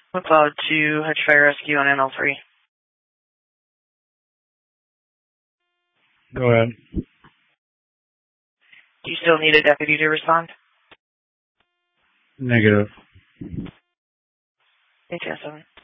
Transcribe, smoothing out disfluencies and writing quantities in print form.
McLeod to Hutch Fire Rescue on NL3. Go ahead. Do you still need a deputy to respond? Negative. ATS 7.